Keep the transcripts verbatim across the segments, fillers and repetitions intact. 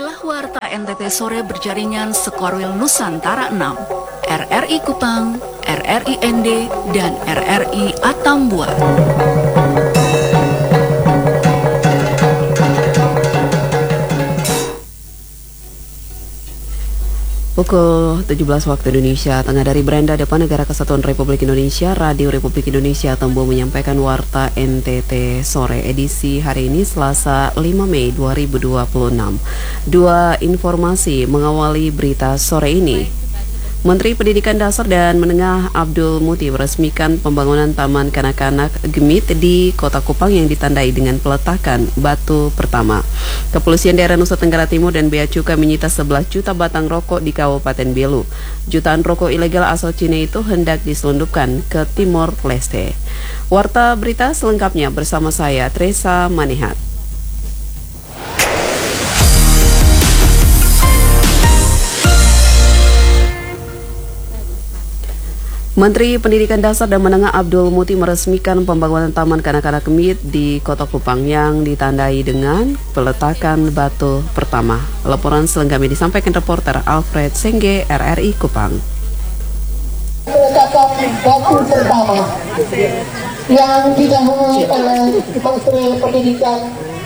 Inilah Warta N T T Sore berjaringan Sekorwil Nusantara enam, R R I Kupang, R R I N D, dan R R I Atambua. Pukul tujuh belas waktu Indonesia Tengah dari beranda depan Negara Kesatuan Republik Indonesia, Radio Republik Indonesia Atambua menyampaikan Warta N T T Sore edisi hari ini Selasa lima Mei dua ribu dua puluh enam. Dua informasi mengawali berita sore ini. Menteri Pendidikan Dasar dan Menengah Abdul Muti meresmikan pembangunan Taman Kanak-Kanak Gemit di Kota Kupang yang ditandai dengan peletakan batu pertama. Kepolisian daerah Nusa Tenggara Timur dan Bea Cukai menyita sebelas juta batang rokok di Kabupaten Belu. Jutaan rokok ilegal asal Cina itu hendak diselundupkan ke Timor Leste. Warta berita selengkapnya bersama saya, Teresa Manehat. Menteri Pendidikan Dasar dan Menengah Abdul Muti meresmikan pembangunan Taman Kanak-Kanak Gemit di Kota Kupang yang ditandai dengan peletakan batu pertama. Laporan selengkapnya disampaikan reporter Alfred Sengge, R R I Kupang. Peletakan batu pertama yang didahului oleh Menteri Pendidikan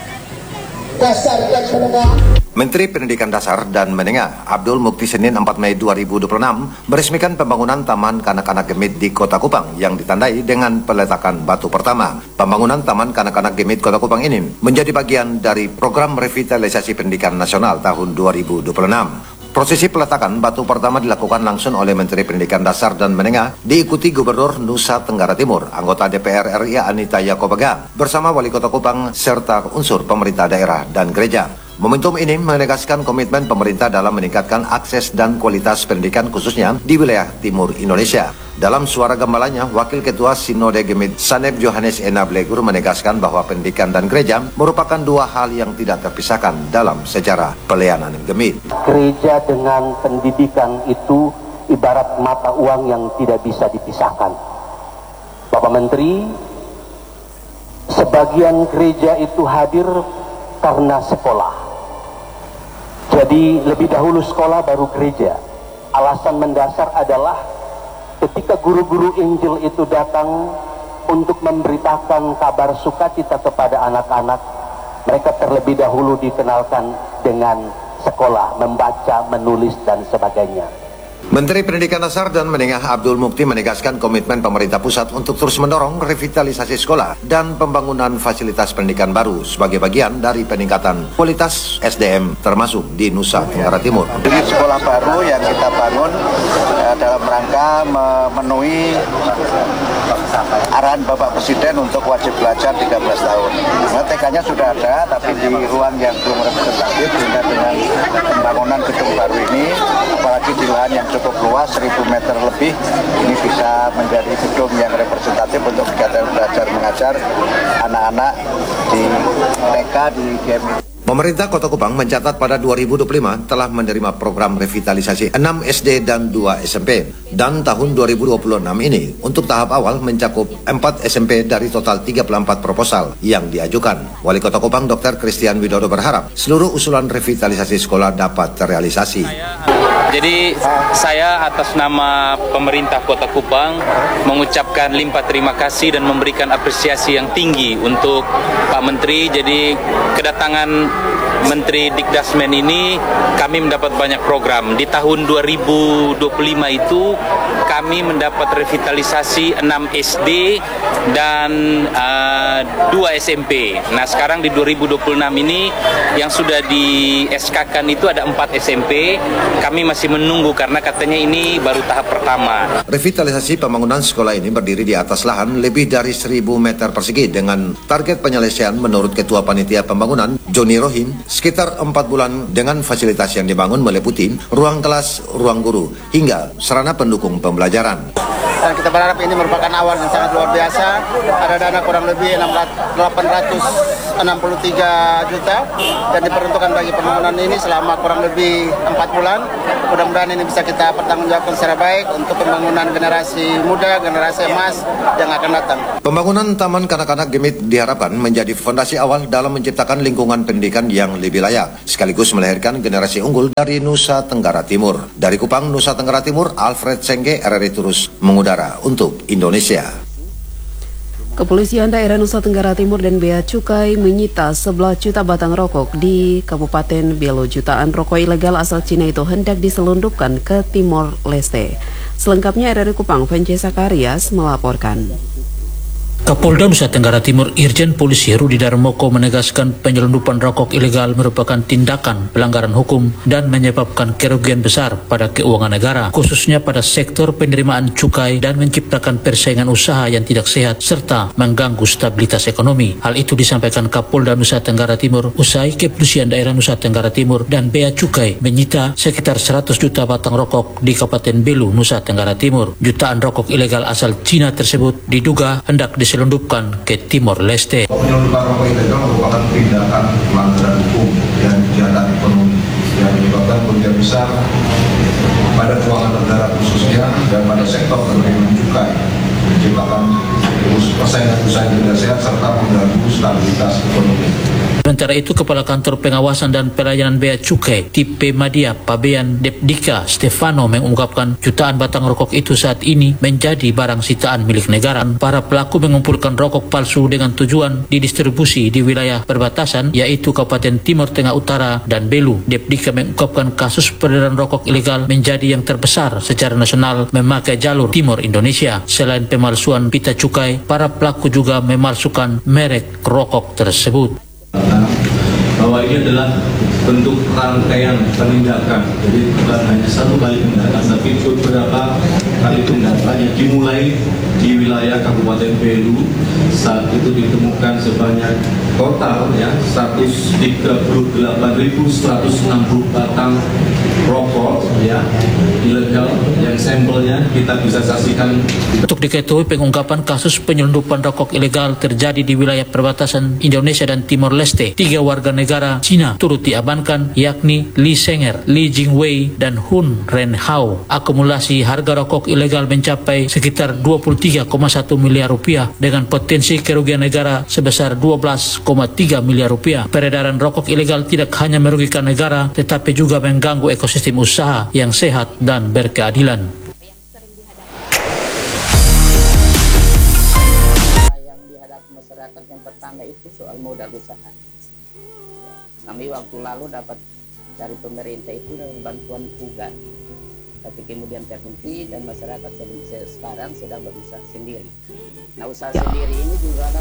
Dasar dan Menengah. Menteri Pendidikan Dasar dan Menengah Abdul Muti Senin empat Mei dua ribu dua puluh enam meresmikan pembangunan Taman Kanak-Kanak Gemit di Kota Kupang yang ditandai dengan peletakan batu pertama. Pembangunan Taman Kanak-Kanak Gemit Kota Kupang ini menjadi bagian dari program revitalisasi pendidikan nasional tahun dua ribu dua puluh enam. Prosesi peletakan batu pertama dilakukan langsung oleh Menteri Pendidikan Dasar dan Menengah, diikuti Gubernur Nusa Tenggara Timur, anggota D P R R I Anita Yakobaga, bersama Wali Kota Kupang serta unsur pemerintah daerah dan gereja. Momentum ini menegaskan komitmen pemerintah dalam meningkatkan akses dan kualitas pendidikan khususnya di wilayah timur Indonesia. Dalam suara gembalanya, Wakil Ketua Sinode Gemit Sanep Johannes Ena Blegur menegaskan bahwa pendidikan dan gereja merupakan dua hal yang tidak terpisahkan dalam sejarah pelayanan Gemit. Gereja dengan pendidikan itu ibarat mata uang yang tidak bisa dipisahkan. Bapak Menteri, sebagian gereja itu hadir karena sekolah. Jadi lebih dahulu sekolah baru gereja. Alasan mendasar adalah ketika guru-guru Injil itu datang untuk memberitakan kabar sukacita kepada anak-anak, mereka terlebih dahulu dikenalkan dengan sekolah, membaca, menulis, dan sebagainya. Menteri Pendidikan Dasar dan Menengah Abdul Muti menegaskan komitmen pemerintah pusat untuk terus mendorong revitalisasi sekolah dan pembangunan fasilitas pendidikan baru sebagai bagian dari peningkatan kualitas S D M termasuk di Nusa Tenggara Timur. Jadi sekolah baru yang kita bangun eh, dalam rangka memenuhi arahan Bapak Presiden untuk wajib belajar tiga belas tahun. Nah, T K-nya sudah ada, tapi di ruang yang belum representatif, sehingga dengan pembangunan gedung baru ini, apalagi di lahan yang cukup luas, seribu meter lebih, ini bisa menjadi gedung yang representatif untuk kegiatan belajar mengajar anak-anak di T K di G M I. Pemerintah Kota Kupang mencatat pada dua ribu dua puluh lima telah menerima program revitalisasi enam S D dan dua S M P. Dan tahun dua ribu dua puluh enam ini untuk tahap awal mencakup empat S M P dari total tiga puluh empat proposal yang diajukan. Wali Kota Kupang Doktor Christian Widodo berharap seluruh usulan revitalisasi sekolah dapat terrealisasi. Jadi saya atas nama pemerintah Kota Kupang mengucapkan limpah terima kasih dan memberikan apresiasi yang tinggi untuk Pak Menteri. Jadi kedatangan Menteri Dikdasmen ini kami mendapat banyak program. Di tahun dua ribu dua puluh lima itu kami mendapat revitalisasi enam S D dan uh, dua S M P. Nah sekarang di dua ribu dua puluh enam ini yang sudah di S K-kan itu ada empat S M P. Kami masih menunggu karena katanya ini baru tahap pertama. Revitalisasi pembangunan sekolah ini berdiri di atas lahan lebih dari seribu meter persegi dengan target penyelesaian menurut Ketua Panitia Pembangunan Joni Rohim sekitar empat bulan dengan fasilitas yang dibangun meliputi ruang kelas, ruang guru, hingga sarana pendukung pembelajaran. dan kita berharap ini merupakan awal yang sangat luar biasa. Ada dana kurang lebih delapan ratus enam puluh tiga juta dan diperuntukkan bagi pembangunan ini selama kurang lebih empat bulan. Mudah-mudahan ini bisa kita pertanggungjawabkan secara baik untuk pembangunan generasi muda, generasi emas yang akan datang. Pembangunan Taman Kanak-kanak Gemit diharapkan menjadi fondasi awal dalam menciptakan lingkungan pendidikan yang lebih layak, sekaligus melahirkan generasi unggul dari Nusa Tenggara Timur. Dari Kupang, Nusa Tenggara Timur, Alfred Sengge, R R I terus mengudara untuk Indonesia. Kepolisian daerah Nusa Tenggara Timur dan Bea Cukai menyita sebelas juta batang rokok di Kabupaten Belu. Jutaan rokok ilegal asal Cina itu hendak diselundupkan ke Timor Leste. Selengkapnya R R I Kupang, Vence Sakarias melaporkan. Kapolda Nusa Tenggara Timur Irjen Polisi Rudi Darmoko menegaskan penyelundupan rokok ilegal merupakan tindakan pelanggaran hukum dan menyebabkan kerugian besar pada keuangan negara, khususnya pada sektor penerimaan cukai dan menciptakan persaingan usaha yang tidak sehat serta mengganggu stabilitas ekonomi. Hal itu disampaikan Kapolda Nusa Tenggara Timur usai Kepolisian Daerah Nusa Tenggara Timur dan Bea Cukai menyita sekitar seratus juta batang rokok di Kabupaten Belu, Nusa Tenggara Timur. Jutaan rokok ilegal asal Cina tersebut diduga hendak diselundupkan ke Timor Leste. Penyelundupan rokok ilegal merupakan tindakan pelanggaran hukum dan kejahatan ekonomi yang menyebabkan kerugian besar pada keuangan negara khususnya dan pada sektor penerimaan cukai, menciptakan persaingan usaha yang tidak sehat serta mengganggu stabilitas ekonomi. Sementara itu, Kepala Kantor Pengawasan dan Pelayanan Bea Cukai Tipe Madia Pabean Depdika Stefano mengungkapkan jutaan batang rokok itu saat ini menjadi barang sitaan milik negara. Para pelaku mengumpulkan rokok palsu dengan tujuan didistribusi di wilayah perbatasan yaitu Kabupaten Timur Tengah Utara dan Belu. Depdika mengungkapkan kasus peredaran rokok ilegal menjadi yang terbesar secara nasional memakai jalur Timur Indonesia. Selain pemalsuan pita cukai, para pelaku juga memalsukan merek rokok tersebut. Bahwa ini adalah bentuk rangkaian penindakan, jadi bukan hanya satu kali tindakan, tapi beberapa kali tindakan yang dimulai di wilayah Kabupaten Belu. Saat itu ditemukan sebanyak total ya seratus tiga puluh delapan ribu seratus enam puluh batang rokok ya ilegal yang sampelnya kita bisa saksikan. Untuk diketahui, pengungkapan kasus penyelundupan rokok ilegal terjadi di wilayah perbatasan Indonesia dan Timor Leste. Tiga warga negara Cina turut diamankan, yakni Li Senger, Li Jingwei, dan Hun Renhao. Akumulasi harga rokok ilegal mencapai sekitar dua puluh tiga koma satu miliar rupiah dengan potensi kerugian negara sebesar dua belas koma tiga miliar rupiah. Peredaran rokok ilegal tidak hanya merugikan negara, tetapi juga mengganggu ekosistem usaha yang sehat dan berkeadilan. Yang dihadapi masyarakat yang pertama itu soal modal usaha. Kami waktu lalu dapat dari pemerintah itu dengan bantuan Pugan, tapi kemudian terhenti dan masyarakat sekarang sedang berusaha sendiri. Nah, usaha sendiri ini juga ada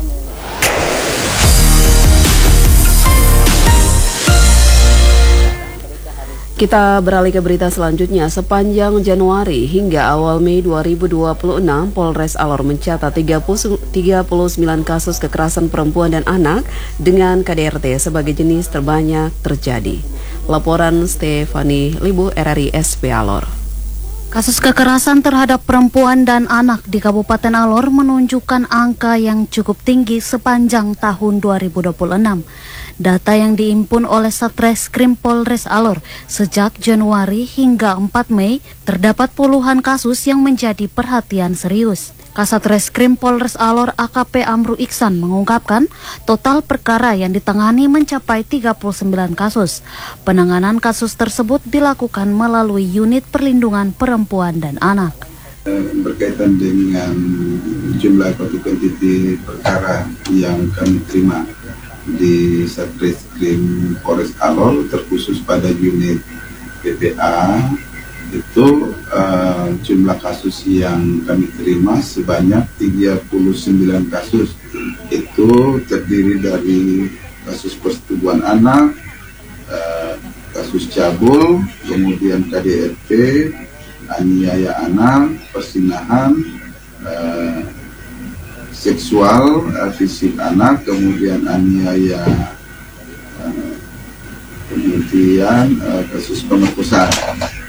Kita beralih ke berita selanjutnya. Sepanjang Januari hingga awal Mei dua ribu dua puluh enam, Polres Alor mencatat tiga puluh sembilan kasus kekerasan perempuan dan anak dengan K D R T sebagai jenis terbanyak terjadi. Laporan Stefani Libu, R R I S P Alor. Kasus kekerasan terhadap perempuan dan anak di Kabupaten Alor menunjukkan angka yang cukup tinggi sepanjang tahun dua ribu dua puluh enam. Data yang diimpun oleh Satreskrim Polres Alor sejak Januari hingga empat Mei, terdapat puluhan kasus yang menjadi perhatian serius. Kasat Reskrim Polres Alor A K P Amru Iksan mengungkapkan total perkara yang ditangani mencapai tiga puluh sembilan kasus. Penanganan kasus tersebut dilakukan melalui unit perlindungan perempuan dan anak. Berkaitan dengan jumlah atau kuantiti perkara yang kami terima di Satreskrim Polres Alor terkhusus pada unit P P A itu uh, jumlah kasus yang kami terima sebanyak tiga puluh sembilan kasus. Itu terdiri dari kasus persetubuhan anak, uh, kasus cabul, kemudian K D R T, aniaya anak, persinahan, uh, seksual, uh, fisik anak, kemudian aniaya, uh, kemudian uh, kasus pemerkosaan.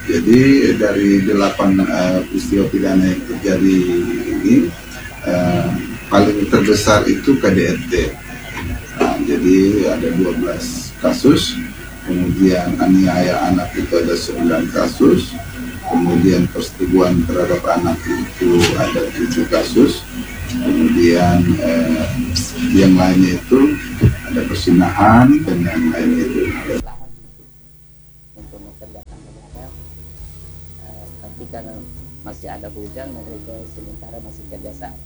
Jadi dari delapan uh, peristiwa pidana yang terjadi ini, uh, paling terbesar itu K D R T. Nah, jadi ada dua belas kasus, kemudian aniaya anak itu ada sembilan kasus, kemudian persetubuhan terhadap anak itu ada tujuh kasus, kemudian eh, yang lainnya itu ada persinahan dan yang lainnya itu. Untuk mengerjakan mereka, eh, tapi karena masih ada hujan, mereka sementara masih kerjasama.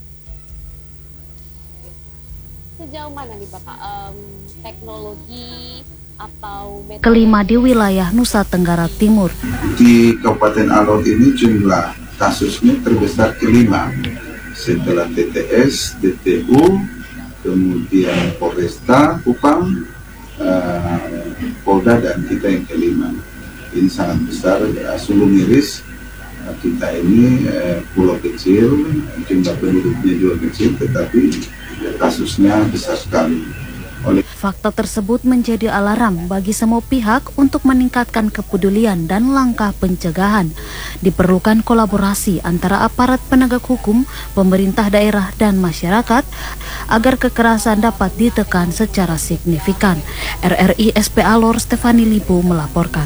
Sejauh mana nih Bapak um, teknologi atau metode? Kelima di wilayah Nusa Tenggara Timur. Di Kabupaten Alor ini jumlah kasusnya terbesar kelima setelah T T S, D T U, kemudian Polresta, Kupang, uh, Polda, dan kita yang kelima. Ini sangat besar, uh, sungguh miris. Uh, kita ini uh, pulau kecil, jumlah penduduknya juga kecil, tetapi kasusnya besar sekali. Oleh Fakta tersebut menjadi alarm bagi semua pihak untuk meningkatkan kepedulian dan langkah pencegahan. Diperlukan kolaborasi antara aparat penegak hukum, pemerintah daerah, dan masyarakat agar kekerasan dapat ditekan secara signifikan. R R I S P Alor Stefani Lipo melaporkan.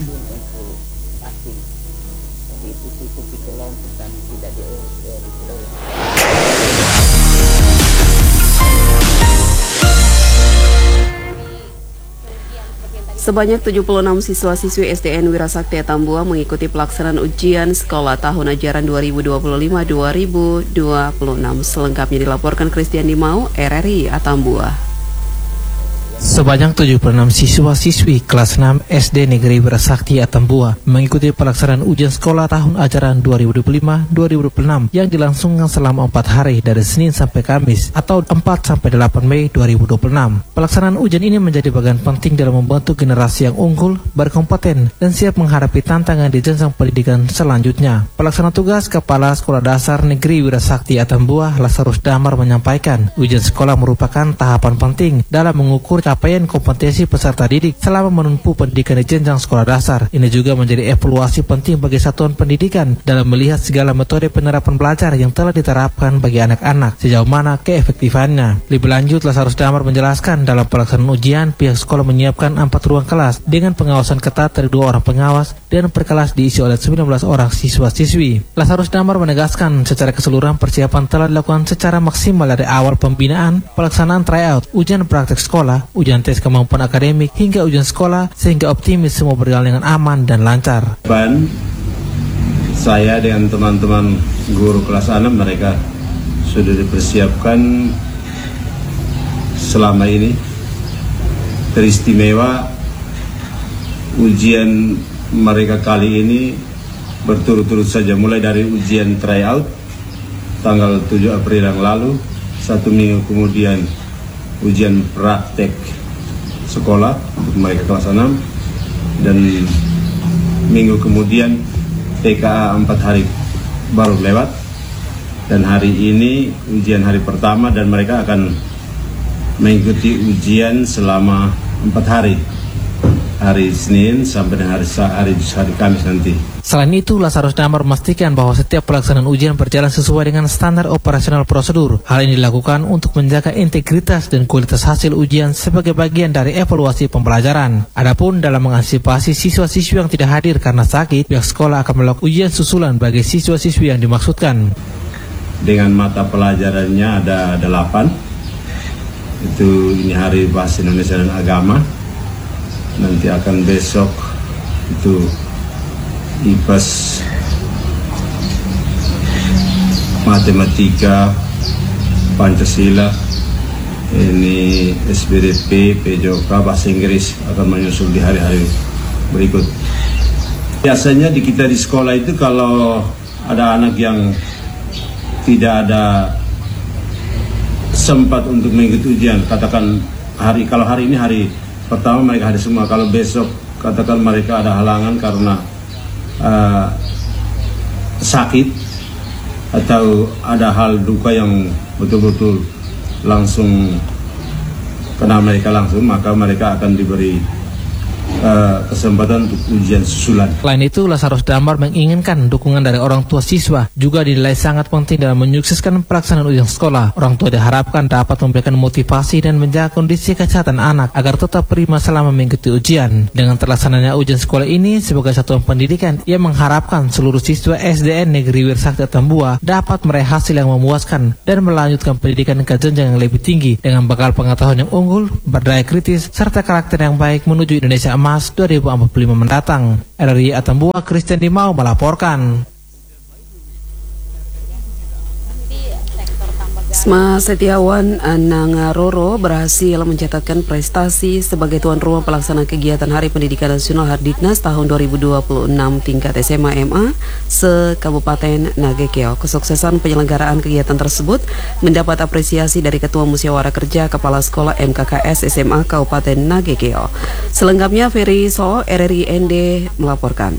Sebanyak tujuh puluh enam siswa-siswi S D N Wirasakti Atambua mengikuti pelaksanaan ujian sekolah tahun ajaran dua ribu dua puluh lima dua ribu dua puluh enam. Selengkapnya dilaporkan Christian Dimau, R R I Atambua. Sebanyak tujuh puluh enam siswa-siswi kelas enam S D Negeri Wirasakti Atambua mengikuti pelaksanaan ujian sekolah tahun ajaran dua ribu dua puluh lima dua ribu dua puluh enam yang dilangsungkan selama empat hari dari Senin sampai Kamis atau empat sampai delapan Mei dua ribu dua puluh enam. Pelaksanaan ujian ini menjadi bagian penting dalam membentuk generasi yang unggul, berkompeten, dan siap menghadapi tantangan di jenjang pendidikan selanjutnya. Pelaksana tugas Kepala Sekolah Dasar Negeri Wirasakti Atambua, Lazarus Damar, menyampaikan ujian sekolah merupakan tahapan penting dalam mengukur capaian kompetensi peserta didik selama menempuh pendidikan di jenjang sekolah dasar. Ini juga menjadi evaluasi penting bagi satuan pendidikan dalam melihat segala metode penerapan belajar yang telah diterapkan bagi anak-anak, sejauh mana keefektifannya. Lebih lanjut, Lazarus Damar menjelaskan dalam pelaksanaan ujian, pihak sekolah menyiapkan empat ruang kelas dengan pengawasan ketat dari dua orang pengawas dan per kelas diisi oleh sembilan belas orang siswa-siswi. Lazarus Damar menegaskan secara keseluruhan persiapan telah dilakukan secara maksimal dari awal pembinaan, pelaksanaan tryout, ujian praktek sekolah, ujian tes kemampuan akademik, hingga ujian sekolah, sehingga optimis semua berjalan dengan aman dan lancar. Ban, saya dengan teman-teman guru kelas enam, mereka sudah dipersiapkan selama ini. Teristimewa ujian mereka kali ini berturut-turut saja, mulai dari ujian tryout tanggal tujuh April yang lalu, satu minggu kemudian ujian praktek sekolah untuk mereka kelas enam, dan minggu kemudian T K A empat hari baru lewat, dan hari ini ujian hari pertama, dan mereka akan mengikuti ujian selama empat hari, hari Senin sampai dengan hari, hari, hari Kamis nanti. Selain itu, Lazarus Damar memastikan bahwa setiap pelaksanaan ujian berjalan sesuai dengan standar operasional prosedur. Hal ini dilakukan untuk menjaga integritas dan kualitas hasil ujian sebagai bagian dari evaluasi pembelajaran. Adapun dalam mengantisipasi siswa-siswi yang tidak hadir karena sakit, pihak sekolah akan melakukan ujian susulan bagi siswa-siswi yang dimaksudkan. Dengan mata pelajarannya ada delapan, itu ini hari Bahasa Indonesia dan Agama. Nanti akan besok itu I P A S, Matematika, Pancasila, ini S B D P, P J O K, Bahasa Inggris akan menyusul di hari-hari berikut. Biasanya di kita di sekolah itu kalau ada anak yang tidak ada sempat untuk mengikuti ujian, katakan hari kalau hari ini hari pertama mereka hadir semua, kalau besok katakan mereka ada halangan karena Uh, sakit atau ada hal duka yang betul-betul langsung kena mereka langsung, maka mereka akan diberi uh, kesempatan untuk ujian susulan. Selain itu, Lazarus Damar menginginkan dukungan dari orang tua siswa juga dinilai sangat penting dalam menyukseskan pelaksanaan ujian sekolah. Orang tua diharapkan dapat memberikan motivasi dan menjaga kondisi kesehatan anak agar tetap prima selama mengikuti ujian. Dengan terlaksananya ujian sekolah ini sebagai satuan pendidikan, ia mengharapkan seluruh siswa S D N Negeri Wirsakti Atambua dapat meraih hasil yang memuaskan dan melanjutkan pendidikan ke jenjang yang lebih tinggi dengan bekal pengetahuan yang unggul, berdaya kritis, serta karakter yang baik menuju Indonesia Emas dua ribu empat puluh lima mendatang. R R I Atambua, Christian Dimau melaporkan. Isma Setiawan Nangaroro berhasil mencatatkan prestasi sebagai tuan rumah pelaksana kegiatan Hari Pendidikan Nasional Hardiknas tahun dua ribu dua puluh enam tingkat S M A M A se-Kabupaten Nagekeo. Kesuksesan penyelenggaraan kegiatan tersebut mendapat apresiasi dari Ketua Musyawarah Kerja Kepala Sekolah M K K S S M A Kabupaten Nagekeo. Selengkapnya Ferry So, R R I N D melaporkan.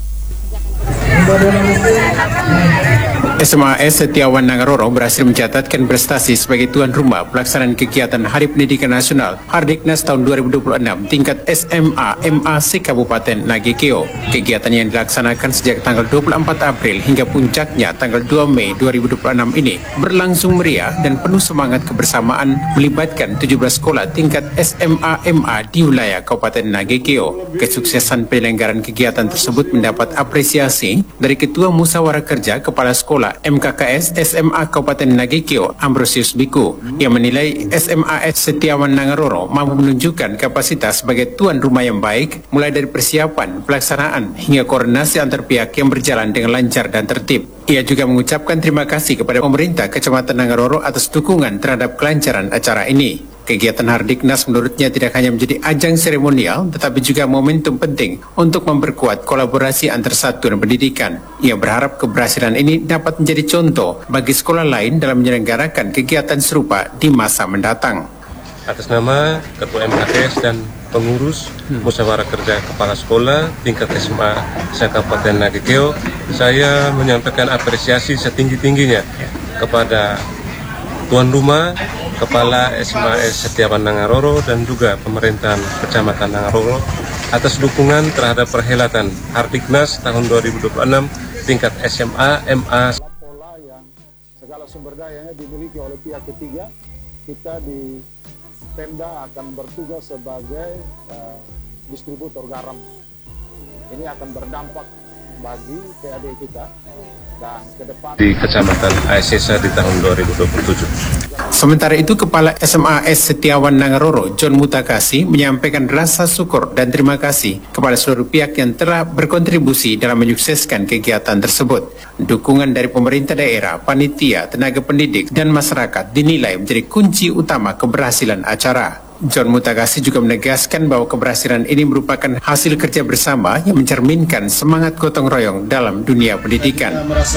S M A S Setiawan Nangaroro berhasil mencatatkan prestasi sebagai tuan rumah pelaksanaan kegiatan Hari Pendidikan Nasional Hardiknas tahun dua ribu dua puluh enam tingkat S M A M A se-Kabupaten Nagekeo. Kegiatan yang dilaksanakan sejak tanggal dua puluh empat April hingga puncaknya tanggal dua Mei dua ribu dua puluh enam ini berlangsung meriah dan penuh semangat kebersamaan, melibatkan tujuh belas sekolah tingkat S M A M A di wilayah Kabupaten Nagekeo. Kesuksesan penyelenggaraan kegiatan tersebut mendapat apresiasi dari Ketua Musyawarah Kerja Kepala Sekolah M K K S S M A Kabupaten Nagekeo, Ambrosius Biku, yang menilai S M A S Setiawan Nangaroro mampu menunjukkan kapasitas sebagai tuan rumah yang baik, mulai dari persiapan, pelaksanaan, hingga koordinasi antar pihak yang berjalan dengan lancar dan tertib. Ia juga mengucapkan terima kasih kepada pemerintah Kecamatan Nangaroro atas dukungan terhadap kelancaran acara ini. Kegiatan Hardiknas menurutnya tidak hanya menjadi ajang seremonial, tetapi juga momentum penting untuk memperkuat kolaborasi antar satuan pendidikan. Ia berharap keberhasilan ini dapat menjadi contoh bagi sekolah lain dalam menyelenggarakan kegiatan serupa di masa mendatang. Atas nama Ketua M K K S dan pengurus Musyawarah Kerja Kepala Sekolah tingkat S M A se-Kabupaten Nagekeo, saya menyampaikan apresiasi setinggi-tingginya kepada tuan rumah, Kepala S M A S Setiawan Nangaroro, dan juga pemerintahan Kecamatan Nangaroro atas dukungan terhadap perhelatan Hardiknas tahun dua ribu dua puluh enam tingkat S M A M A. Pola yang segala sumber dayanya dimiliki oleh pihak ketiga, kita di Pemda akan bertugas sebagai uh, distributor garam. Ini akan berdampak bagi P A D kita dan ke depan di Kecamatan Aesesa di tahun dua ribu dua puluh tujuh. Sementara itu, Kepala S M A S Setiawan Nangaroro, John Mutakasi, menyampaikan rasa syukur dan terima kasih kepada seluruh pihak yang telah berkontribusi dalam menyukseskan kegiatan tersebut. Dukungan dari pemerintah daerah, panitia, tenaga pendidik, dan masyarakat dinilai menjadi kunci utama keberhasilan acara. John Mutakasi juga menegaskan bahwa keberhasilan ini merupakan hasil kerja bersama yang mencerminkan semangat gotong royong dalam dunia pendidikan. Saya merasa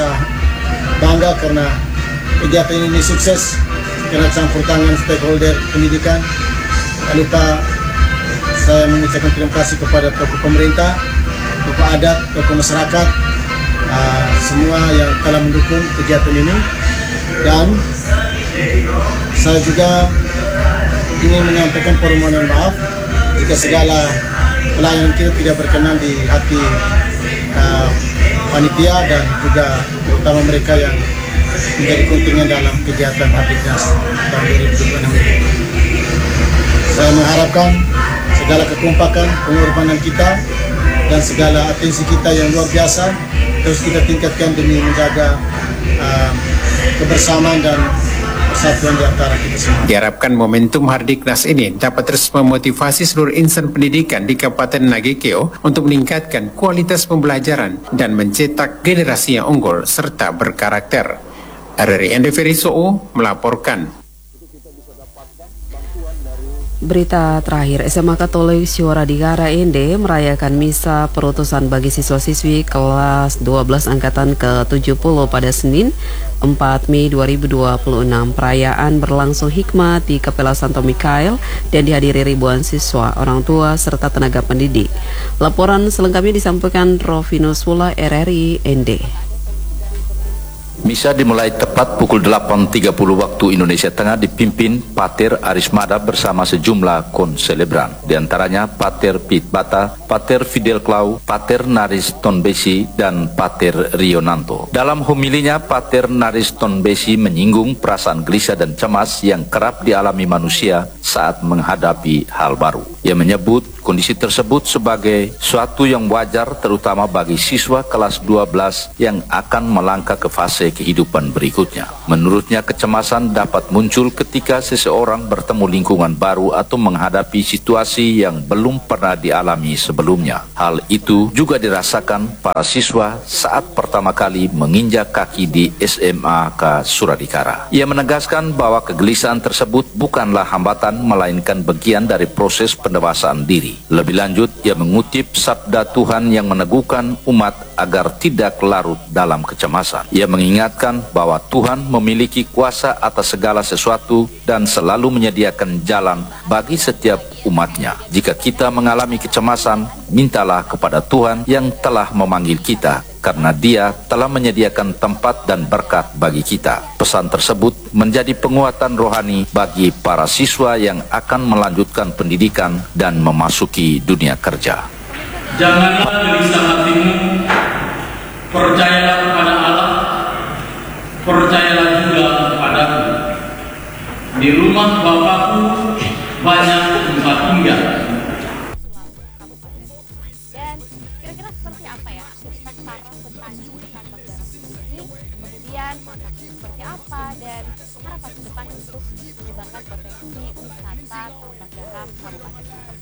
bangga karena kegiatan ini sukses karena campur tangan stakeholder pendidikan. Tak lupa saya mengucapkan terima kasih kepada tokoh pemerintah, tokoh adat, tokoh masyarakat, uh, semua yang telah mendukung kegiatan ini. Dan saya juga ingin menyampaikan permohonan maaf jika segala pelayanan kita tidak berkenan di hati uh, panitia dan juga terutama mereka yang menjadi kontingen dalam kegiatan Hardiknas tahun dua ribu dua puluh enam ini. Saya mengharapkan segala kekompakan, pengorbanan kita dan segala atensi kita yang luar biasa terus kita tingkatkan demi menjaga uh, kebersamaan dan persatuan di antara kita semua. Diharapkan momentum Hardiknas ini dapat terus memotivasi seluruh insan pendidikan di Kabupaten Nagekeo untuk meningkatkan kualitas pembelajaran dan mencetak generasi yang unggul serta berkarakter. R R I N D Ferry So melaporkan. Berita terakhir, S M A Katolik Syoradikara N D merayakan misa perutusan bagi siswa-siswi kelas dua belas angkatan ke tujuh puluh pada Senin empat Mei dua ribu dua puluh enam. Perayaan berlangsung hikmat di Kapela Santo Mikael dan dihadiri ribuan siswa, orang tua, serta tenaga pendidik. Laporan selengkapnya disampaikan Rovinus Wula, R R I N D. Misa dimulai tepat pukul delapan tiga puluh waktu Indonesia Tengah dipimpin Pater Arismada bersama sejumlah konselebran. Di antaranya Pater Pit Bata, Pater Fidel Clau, Pater Naris Tonbesi, dan Pater Rionanto. Dalam homilinya, Pater Naris Tonbesi menyinggung perasaan gelisah dan cemas yang kerap dialami manusia saat menghadapi hal baru. Ia menyebut kondisi tersebut sebagai suatu yang wajar terutama bagi siswa kelas dua belas yang akan melangkah ke fase kehidupan berikutnya. Menurutnya, kecemasan dapat muncul ketika seseorang bertemu lingkungan baru atau menghadapi situasi yang belum pernah dialami sebelumnya. Hal itu juga dirasakan para siswa saat pertama kali menginjak kaki di S M A K Suradikara. Ia menegaskan bahwa kegelisahan tersebut bukanlah hambatan melainkan bagian dari proses pendewasaan diri. Lebih lanjut, ia mengutip sabda Tuhan yang meneguhkan umat agar tidak larut dalam kecemasan. Ia mengingatkan bahwa Tuhan memiliki kuasa atas segala sesuatu dan selalu menyediakan jalan bagi setiap umatnya. Jika kita mengalami kecemasan, mintalah kepada Tuhan yang telah memanggil kita, karena Dia telah menyediakan tempat dan berkat bagi kita. Pesan tersebut menjadi penguatan rohani bagi para siswa yang akan melanjutkan pendidikan dan memasuki dunia kerja. Janganlah gelisah hatimu, percayalah kepada Allah, percayalah juga kepadaku. Di rumah Bapakku banyak tempat tinggal. Dan kira-kira seperti apa ya aktivitas para petani tambak garam ini, kemudian manfaatnya seperti apa dan harapan ke depan untuk mengembangkan potensi wisata tambak garam Kabupaten